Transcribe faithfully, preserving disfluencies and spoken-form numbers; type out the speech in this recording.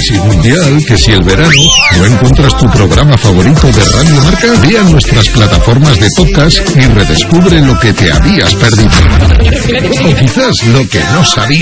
si Mundial, que si el verano. ¿No encuentras tu programa favorito de Radio Marca? Ve a nuestras plataformas de podcast y redescubre lo que te habías perdido. O quizás lo que no sabías.